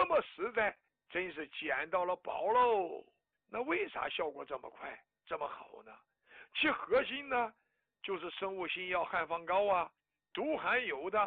这么实在，真是捡到了宝喽。那为啥效果这么快这么好呢？其核心呢就是生物新药汉方膏啊，独含有的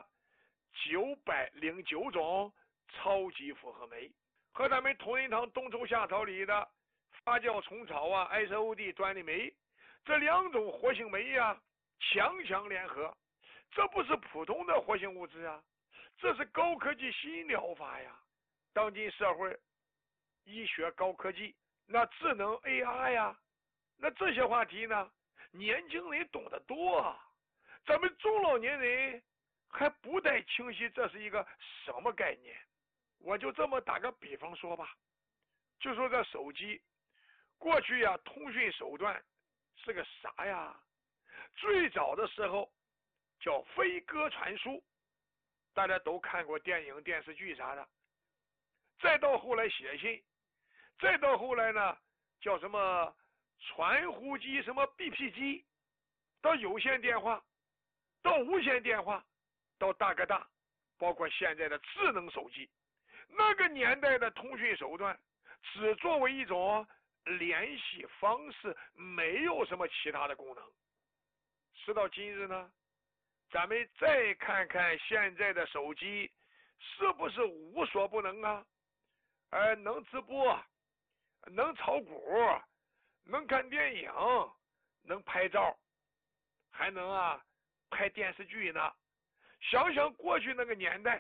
909种超级复合酶，和咱们同仁堂冬虫夏草里的发酵虫草啊 SOD 端粒酶这2种活性酶呀强强联合，这不是普通的活性物质啊，这是高科技新疗法呀。当今社会医学高科技，那智能 AI 呀，那这些话题呢年轻人懂得多啊，咱们中老年人还不太清晰这是一个什么概念。我就这么打个比方说吧，就说这手机过去呀通讯手段是个啥呀？最早的时候叫飞鸽传书，大家都看过电影电视剧啥的，再到后来写信，再到后来呢叫什么传呼机，什么 BP 机，到有线电话，到无线电话，到大哥大，包括现在的智能手机。那个年代的通讯手段只作为一种联系方式，没有什么其他的功能。时到今日呢，咱们再看看现在的手机是不是无所不能啊？能直播，能炒股，能看电影，能拍照，还能拍电视剧呢。想想过去那个年代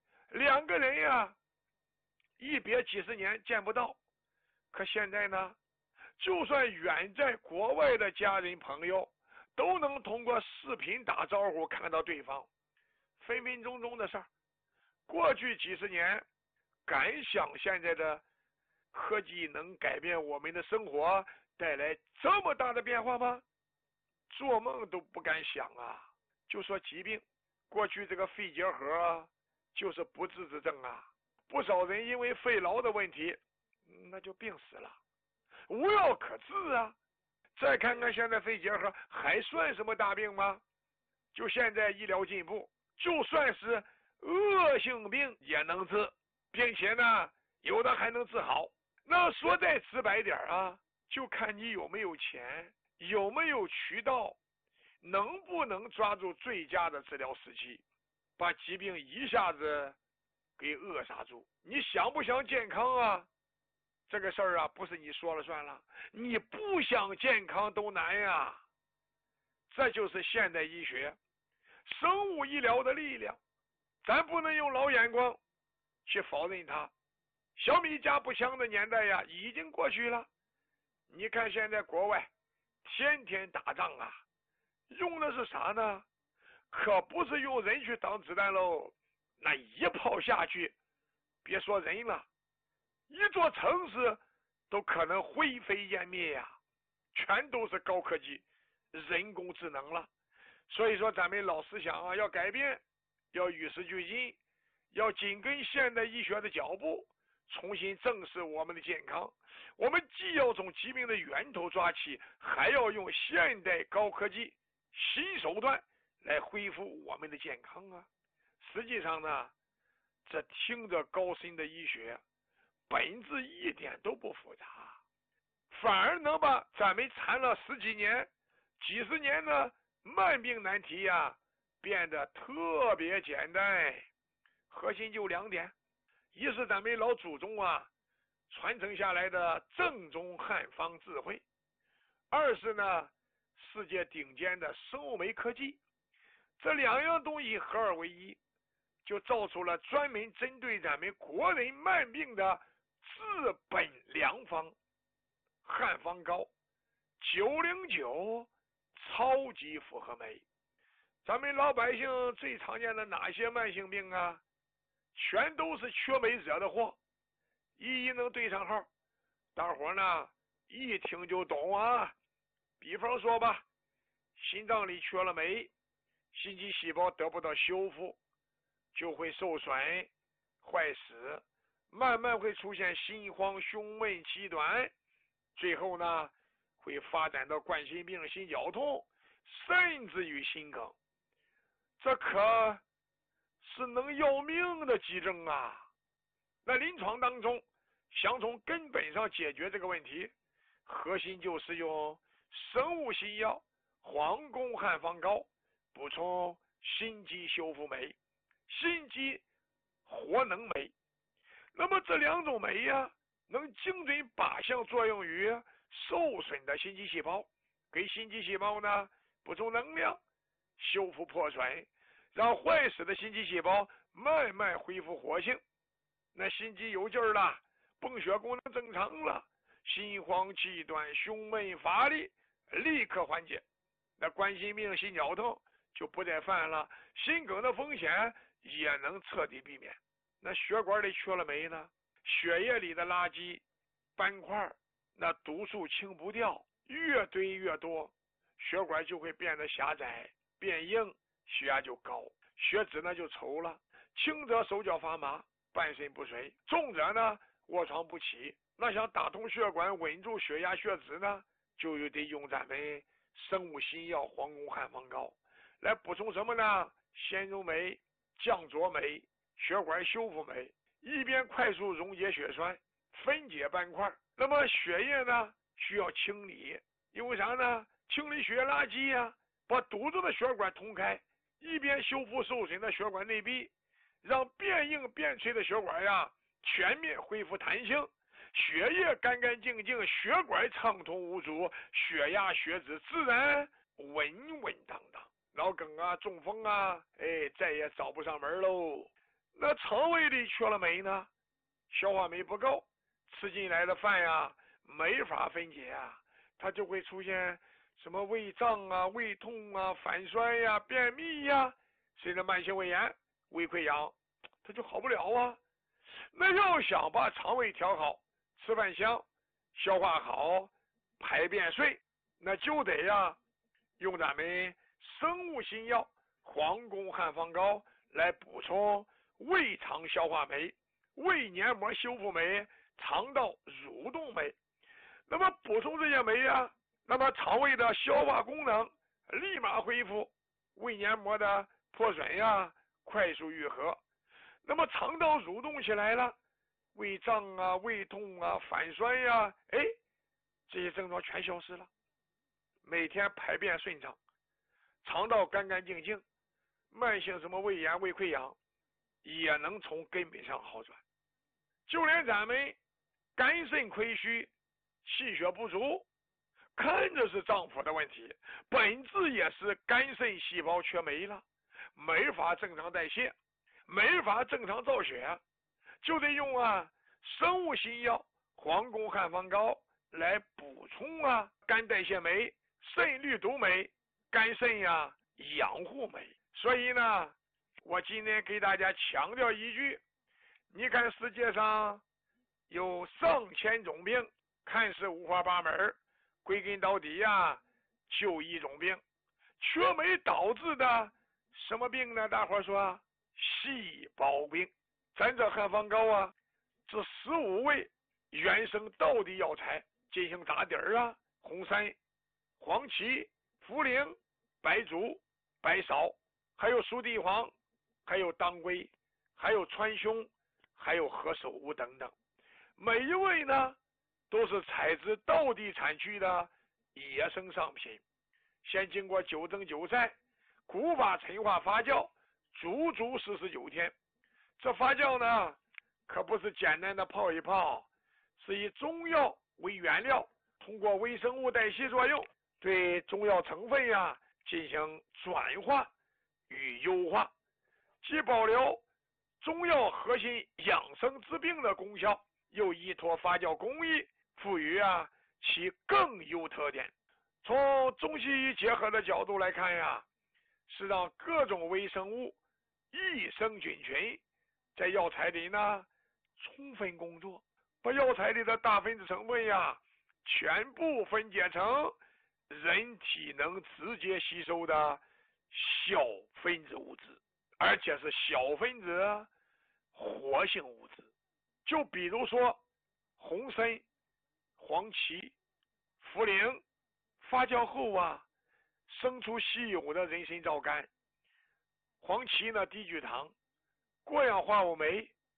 ，2个人呀一别几十年见不到，可现在呢就算远在国外的家人朋友都能通过视频打招呼看到对方，分分钟钟的事儿。过去几十年，敢想现在的科技能改变我们的生活，带来这么大的变化吗？做梦都不敢想啊！就说疾病，过去这个肺结核就是不治之症啊，不少人因为肺痨的问题那就病死了，无药可治啊。再看看现在肺结核还算什么大病吗？就现在医疗进步，就算是恶性病也能治，并且呢有的还能治好。那说再直白点啊，就看你有没有钱，有没有渠道，能不能抓住最佳的治疗时期，把疾病一下子给扼杀住。你想不想健康啊？这个事儿不是你说了算了，你不想健康都难呀。这就是现代医学生物医疗的力量，咱不能用老眼光去否认它。小米加步枪的年代呀已经过去了，你看现在国外天天打仗啊，用的是啥呢？可不是用人去挡子弹喽，那一炮下去，别说人了，一座城市都可能灰飞烟灭呀，全都是高科技人工智能了。所以说咱们老思想要改变，要与时俱进，要紧跟现代医学的脚步，重新正视我们的健康。我们既要从疾病的源头抓起，还要用现代高科技新手段来恢复我们的健康啊。实际上呢，这听着高深的医学本质一点都不复杂，反而能把咱们缠了10几年几十年的慢病难题变得特别简单。核心就2点，一是咱们老祖宗传承下来的正宗汉方智慧，二是呢世界顶尖的生物酶科技。这2样东西合二为一，就造出了专门针对咱们国人慢病的治本良方汉方膏909超级复合酶。咱们老百姓最常见的哪些慢性病全都是缺酶惹的祸，一能对上号，大伙呢一听就懂啊。比方说吧，心脏里缺了酶，心肌细胞得不到修复，就会受损坏死，慢慢会出现心慌胸闷气短，最后呢会发展到冠心病心绞痛，甚至于心梗。这可是能要命的急症啊。 那临床当中，想从根本上解决这个问题，核心就是用生物新药黄宫汉方膏补充心肌修复酶、心肌活能酶。那么这两种酶呀，能精准靶向作用于受损的心肌细胞，给心肌细胞呢补充能量，修复破损，让坏死的心肌细胞慢慢恢复活性。那心肌有劲儿了，泵血功能正常了，心慌气短、胸闷乏力立刻缓解，那冠心病、心绞痛就不再犯了，心梗的风险也能彻底避免。那血管里缺了酶呢，血液里的垃圾斑块那毒素清不掉，越堆越多，血管就会变得狭窄变硬，血压就高，血脂呢就稠了，轻则手脚发麻，半身不遂，重者呢卧床不起。那想打通血管稳住血压血脂呢，就得用咱们生物新药黄宫汉方膏来补充什么呢？纤溶酶、降浊酶、血管修复酶，一边快速溶解血栓，分解斑块。那么血液呢需要清理，因为啥呢？清理血液垃圾呀，把堵住的血管通开，一边修复受损的血管内壁，让变硬变脆的血管呀全面恢复弹性，血液干干净净，血管畅通无阻，血压血脂自然稳稳当当，脑梗啊、中风啊，再也找不上门喽。那肠胃里缺了酶呢，消化酶不够，吃进来的饭呀没法分解啊，它就会出现什么胃胀啊、胃痛啊、反酸呀、便秘呀，甚至慢性胃炎、胃溃疡，它就好不了啊。那要想把肠胃调好，吃饭香，消化好，排便顺，那就得用咱们生物新药黄宫汉方膏来补充胃肠消化酶、胃黏膜修复酶、肠道蠕动酶。那么补充这些酶那么肠胃的消化功能立马恢复，胃黏膜的破损快速愈合。那么肠道蠕动起来了，胃胀啊、胃痛啊、反酸这些症状全消失了。每天排便顺畅，肠道干干净净，慢性什么胃炎、胃溃疡也能从根本上好转。就连咱们肝肾亏虚、气血不足，看着是脏腑的问题，本质也是肝肾细胞缺酶了，没法正常代谢，没法正常造血，就得用生物新药黄宫汉方膏来补充肝代谢酶、肾绿毒酶、肝肾养护酶。所以呢，我今天给大家强调一句，你看世界上有上千种病，看似五花八门，归根到底就一种病，缺酶导致的什么病呢？大伙说细胞病。咱这汉方膏这15味原生道地药材进行打底儿红参、黄芪、茯苓、白术、白芍，还有熟地黄，还有当归，还有川芎，还有何首乌等等。每一味呢都是采自道地产区的野生商品，先经过9蒸9晒、古法陈化发酵，足足49天。这发酵呢可不是简单的泡一泡，是以中药为原料，通过微生物代谢作用，对中药成分进行转化与优化，既保留中药核心养生治病的功效，又依托发酵工艺赋予其更优特点。从中西医结合的角度来看是让各种微生物益生菌群在药材里呢充分工作，把药材里的大分子成分全部分解成人体能直接吸收的小分子物质，而且是小分子活性物质。就比如说红参、黄芪、茯苓发酵后生出稀有的人参皂苷，黄芪呢低聚糖，过氧化物酶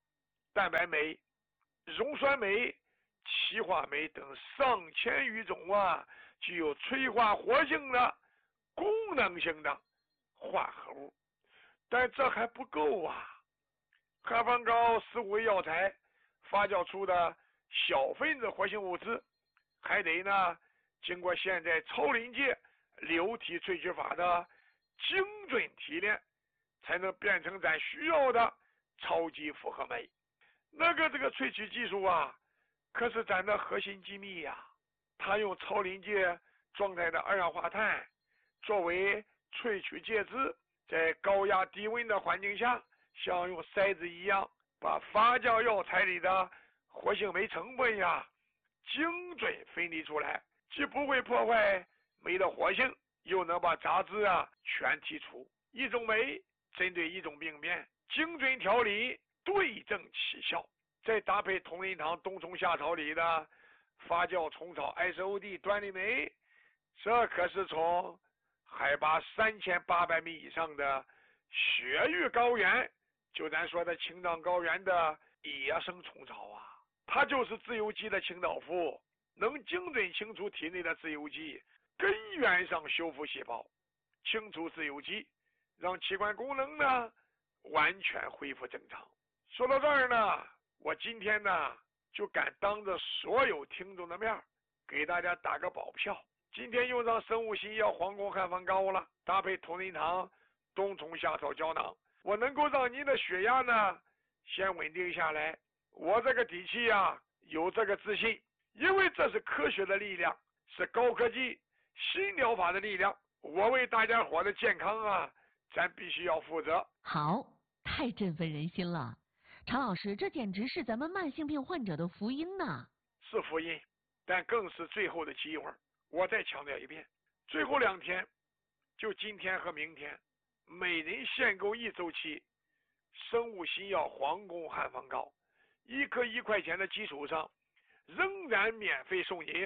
蛋白酶、溶酸酶、歧化酶等上千余种具有催化活性的功能性的化合物。但这还不够汉方膏是为药材发酵出的小分子活性物质，还得经过现在超临界流体萃取法的精准提炼，才能变成咱需要的超级复合酶。这个萃取技术可是咱的核心机密它用超临界状态的二氧化碳作为萃取介质，在高压低温的环境下，像用筛子一样，把发酵药材里的活性酶成分精准分离出来，既不会破坏酶的活性，又能把杂质全剔除。一种酶针对一种病变，精准调理，对症起效。再搭配同仁堂冬虫夏草里的发酵虫草 SOD 端粒酶，这可是从海拔3800米以上的雪域高原，就咱说的青藏高原的野生虫草它就是自由基的清道夫，能精准清除体内的自由基，根源上修复细胞，清除自由基，让器官功能完全恢复正常。说到这儿我今天就敢当着所有听众的面给大家打个保票，今天用上生物新药皇宫汉方膏了，搭配同仁堂冬虫夏草胶囊，我能够让您的血压先稳定下来。我这个底气有这个自信，因为这是科学的力量，是高科技新疗法的力量。我为大家伙的健康咱必须要负责。 好，太振奋人心了。常老师，这简直是咱们慢性病患者的福音是福音，但更是最后的机会。我再强调一遍，最后2天，就今天和明天，每人限购1周期生物新药皇宫汉方膏，1颗1块钱的基础上，仍然免费送您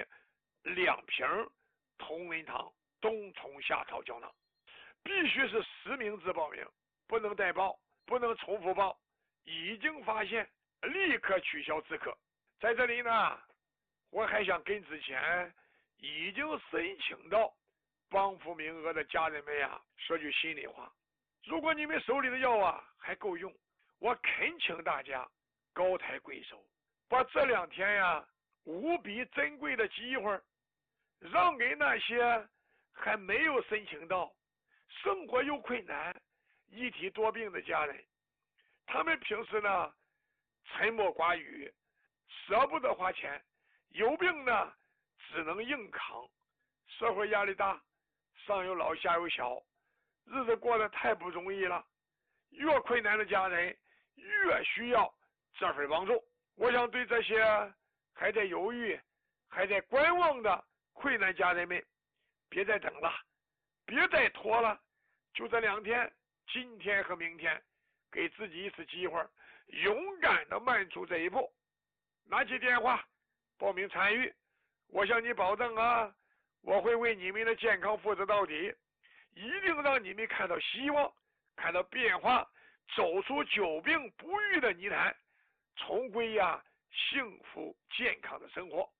2瓶同仁堂冬虫夏草胶囊。必须是实名制报名，不能代报，不能重复报，已经发现立刻取消资格。在这里我还想跟之前已经申请到帮扶名额的家人们说句心里话，如果你们手里的药还够用，我恳请大家高抬贵手，把这2天无比珍贵的机会让给那些还没有申请到，生活又困难，一体多病的家人。他们平时沉默寡语，舍不得花钱，有病只能硬扛，社会压力大，上有老下有小，日子过得太不容易了。越困难的家人越需要这份帮助。我想对这些还在犹豫还在观望的困难家人们，别再等了，别再拖了，就这2天，今天和明天，给自己一次机会，勇敢的迈出这一步，拿起电话报名参与。我向你保证我会为你们的健康负责到底，一定让你们看到希望，看到变化，走出久病不愈的泥潭，重归幸福健康的生活。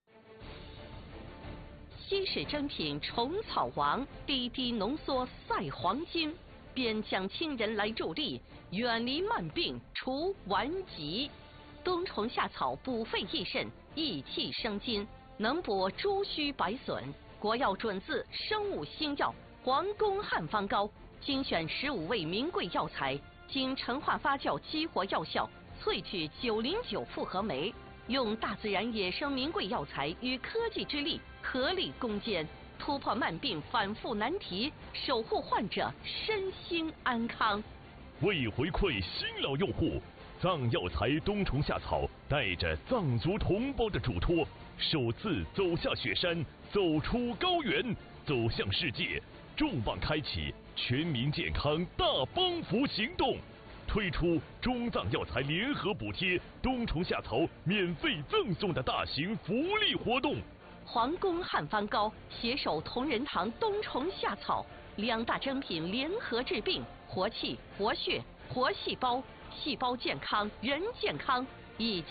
稀世珍品虫草王，滴滴浓缩赛黄金，边疆亲人来助力，远离慢病除顽疾。冬虫夏草补肺益肾，益气生津，能补诸虚百损。国药准字生物新药皇宫汉方膏，精选15味名贵药材，经陈化发酵激活药效，萃取909复合酶，用大自然野生名贵药材与科技之力合力攻坚，突破慢病反复难题，守护患者身心安康。 为回馈新老用户，藏药材冬虫夏草带着藏族同胞的嘱托，首次走下雪山，走出高原，走向世界，重磅开启全民健康大帮扶行动，推出中藏药材联合补贴冬虫夏草免费赠送的大型福利活动。 皇宫汉方膏携手同仁堂冬虫夏草2大珍品联合治病，活气、活血、活细胞，细胞健康，人健康， 以及